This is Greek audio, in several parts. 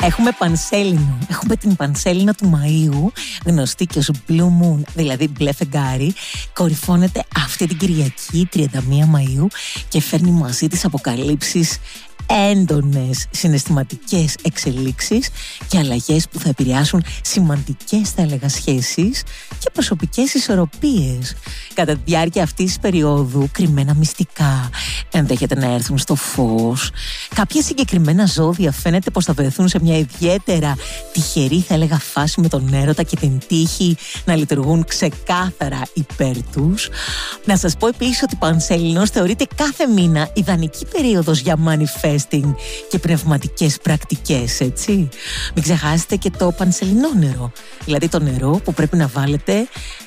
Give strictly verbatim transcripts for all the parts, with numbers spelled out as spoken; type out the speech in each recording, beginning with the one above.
Έχουμε πανσέλινο. Έχουμε την πανσέλινο του Μαΐου, γνωστή και ως Blue Moon, δηλαδή μπλε φεγγάρι. Κορυφώνεται αυτή την Κυριακή, τριάντα μία Μαΐου, και φέρνει μαζί τις αποκαλύψεις, έντονες συναισθηματικές εξελίξεις και αλλαγές που θα επηρεάσουν σημαντικές, θα έλεγα, σχέσεις και προσωπικές ισορροπίες. Κατά τη διάρκεια αυτής της περίοδου, κρυμμένα μυστικά ενδέχεται να έρθουν στο φως. Κάποια συγκεκριμένα ζώδια φαίνεται πως θα βρεθούν σε μια ιδιαίτερα τυχερή, θα έλεγα, φάση με τον έρωτα και την τύχη να λειτουργούν ξεκάθαρα υπέρ τους. Να σας πω επίσης ότι Πανσέλινος θεωρείται κάθε μήνα ιδανική περίοδος για manifesting και πνευματικές πρακτικές, έτσι. Μην ξεχάσετε και το πανσελινό νερό, δηλαδή το νερό που πρέπει να βάλετε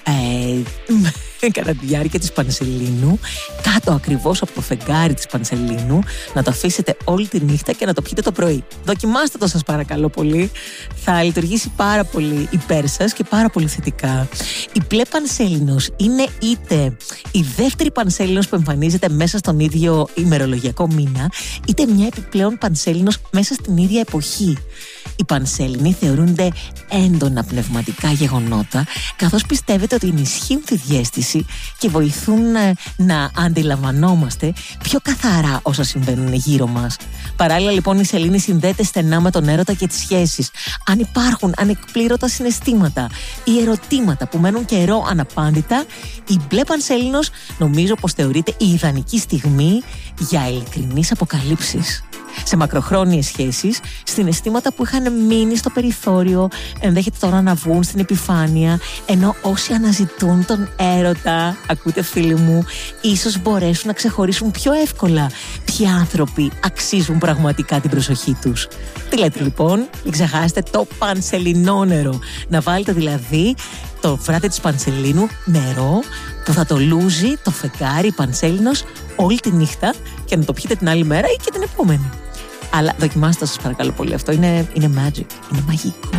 ε, κατά τη διάρκεια της Πανσελίνου, κάτω ακριβώς από το φεγγάρι της Πανσελίνου, να το αφήσετε όλη τη νύχτα και να το πιείτε το πρωί. Δοκιμάστε το, σας παρακαλώ πολύ. Θα λειτουργήσει πάρα πολύ υπέρ σας και πάρα πολύ θετικά. Η μπλε Πανσέλινος είναι είτε η δεύτερη Πανσέλινος που εμφανίζεται μέσα στον ίδιο ημερολογιακό μήνα, είτε μια επιπλέον Πανσέλινος μέσα στην ίδια εποχή. Οι Πανσέλινοι θεωρούνται έντονα πνευματικά γεγονότα, καθώς πιστεύετε ότι ενισχύουν τη διαίσθηση και βοηθούν να αντιλαμβανόμαστε πιο καθαρά όσα συμβαίνουν γύρω μας. Παράλληλα, λοιπόν, η σελήνη συνδέεται στενά με τον έρωτα και τις σχέσεις. Αν υπάρχουν ανεκπλήρωτα συναισθήματα ή ερωτήματα που μένουν καιρό αναπάντητα, η μπλε Πανσέλινος νομίζω πως θεωρείται η ιδανική στιγμή για ειλικρινείς αποκαλύψεις. Σε μακροχρόνιες σχέσεις, συναισθήματα που είχαν μείνει στο περιθώριο ενδέχεται τώρα να βγουν στην επιφάνεια, ενώ όσοι αναζητούν τον έρωτα, ακούτε φίλοι μου, ίσως μπορέσουν να ξεχωρίσουν πιο εύκολα ποιοι άνθρωποι αξίζουν πραγματικά την προσοχή τους. Τι λέτε λοιπόν? Μην ξεχάσετε το πανσελινό νερό. Να βάλετε δηλαδή το βράδυ της Πανσελίνου νερό που θα το λούζει το φεγγάρι Πανσέλινος όλη τη νύχτα και να το πιείτε την άλλη μέρα ή και την επόμενη. Αλλά δοκιμάστε το, σας παρακαλώ πολύ. Αυτό είναι, είναι magic, είναι μαγικό.